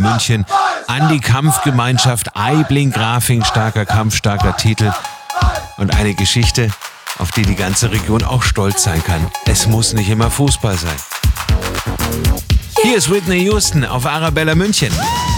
München an die Kampfgemeinschaft Aibling-Grafing. Starker Kampf, starker Titel und eine Geschichte, auf die die ganze Region auch stolz sein kann. Es muss nicht immer Fußball sein. Hier ist Whitney Houston auf Arabella München.